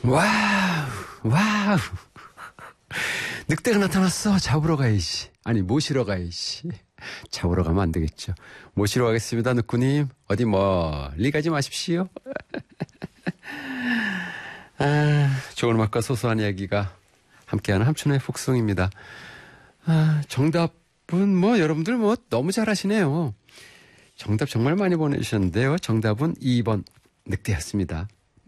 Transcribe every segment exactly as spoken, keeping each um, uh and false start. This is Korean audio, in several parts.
와우, 와우. 늑대가 나타났어. 잡으러 가야지. 아니, 모시러 가야지. 잡으러 가면 안 되겠죠. 모시러 가겠습니다, 늑구님. 어디 멀리 가지 마십시오. 아, 좋은 음악과 소소한 이야기가 함께하는 함춘의 폭송입니다. 아, 정답은 뭐 여러분들 뭐 너무 잘하시네요. 정답 정말 많이 보내주셨는데요. 정답은 이 번 늑대였습니다.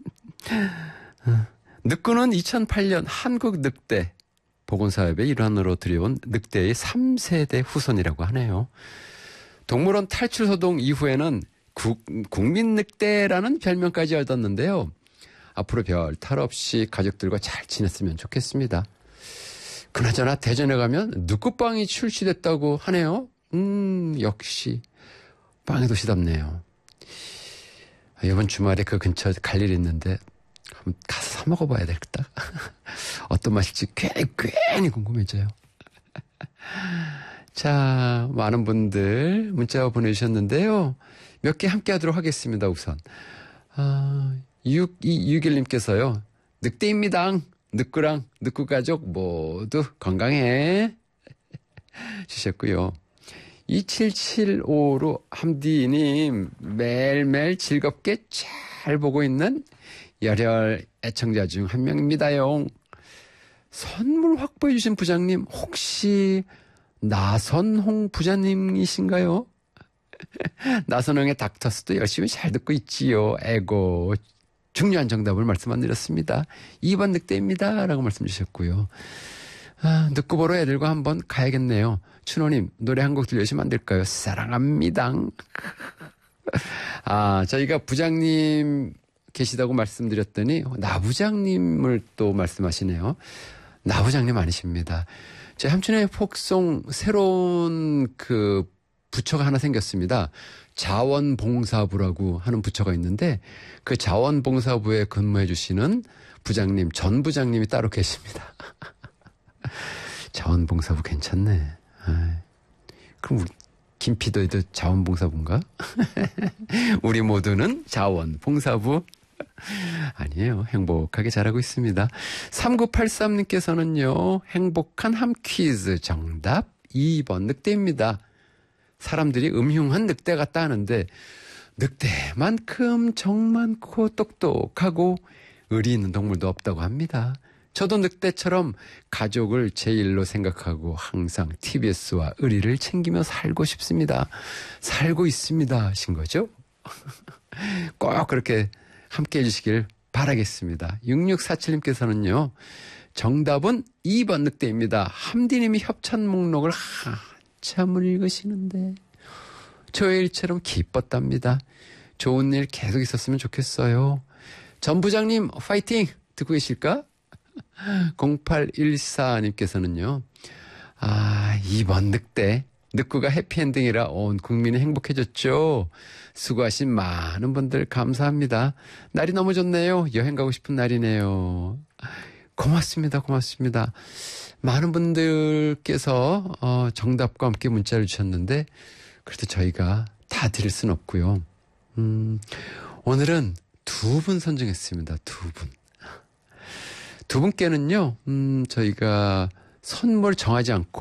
늑구는 이천팔 년 한국 늑대 보건사업의 일환으로 들여온 늑대의 삼 세대 후손이라고 하네요. 동물원 탈출소동 이후에는 국, 국민늑대라는 별명까지 얻었는데요. 앞으로 별 탈 없이 가족들과 잘 지냈으면 좋겠습니다. 그나저나 대전에 가면 늑구빵이 출시됐다고 하네요. 음, 역시 빵의 도시답네요. 이번 주말에 그 근처 갈 일이 있는데 한번 가서 사 먹어봐야 되겠다. 어떤 맛일지 괜히 괜히 궁금해져요. 자, 많은 분들 문자 보내주셨는데요. 몇 개 함께 하도록 하겠습니다. 우선 아, 육이육일 님께서요. 늑대입니다. 늑구랑 늑구가족 모두 건강해 주셨고요. 이칠칠오로 함디님 매일매일 즐겁게 잘 보고 있는 열혈 애청자 중 한 명입니다요. 선물 확보해 주신 부장님 혹시 나선홍 부장님이신가요? 나선홍의 닥터스도 열심히 잘 듣고 있지요. 에고 중요한 정답을 말씀 안 드렸습니다. 이 번 늑대입니다 라고 말씀 주셨고요. 아, 늑구 보러 애들과 한번 가야겠네요. 춘호님 노래 한 곡 들려주시면 안 될까요? 사랑합니다. 아, 저희가 부장님 계시다고 말씀드렸더니 나부장님을 또 말씀하시네요. 나부장님 아니십니다. 저희 함춘의 폭송 새로운 그 부처가 하나 생겼습니다. 자원봉사부라고 하는 부처가 있는데 그 자원봉사부에 근무해 주시는 부장님, 전 부장님이 따로 계십니다. 자원봉사부 괜찮네. 아이, 그럼 우리 김피도에도 자원봉사부인가? 우리 모두는 자원봉사부. 아니에요. 행복하게 잘하고 있습니다. 삼구팔삼 님께서는요. 행복한 함 퀴즈 정답 이 번 늑대입니다. 사람들이 음흉한 늑대 같다 하는데 늑대만큼 정 많고 똑똑하고 의리 있는 동물도 없다고 합니다. 저도 늑대처럼 가족을 제일로 생각하고 항상 티비에스와 의리를 챙기며 살고 싶습니다. 살고 있습니다 하신 거죠? 꼭 그렇게 함께 해주시길 바라겠습니다. 육육사칠 님께서는요. 정답은 이 번 늑대입니다. 함디님이 협찬 목록을 한참을 읽으시는데 저의 일처럼 기뻤답니다. 좋은 일 계속 있었으면 좋겠어요. 전 부장님 파이팅! 듣고 계실까? 공팔일사 님께서는요. 아, 이 번 늑대. 늑구가 해피엔딩이라 온 국민이 행복해졌죠. 수고하신 많은 분들 감사합니다. 날이 너무 좋네요. 여행 가고 싶은 날이네요. 고맙습니다. 고맙습니다. 많은 분들께서 어, 정답과 함께 문자를 주셨는데 그래도 저희가 다 드릴 순 없고요. 음, 오늘은 두 분 선정했습니다. 두 분. 두 분께는요. 음, 저희가 선물 정하지 않고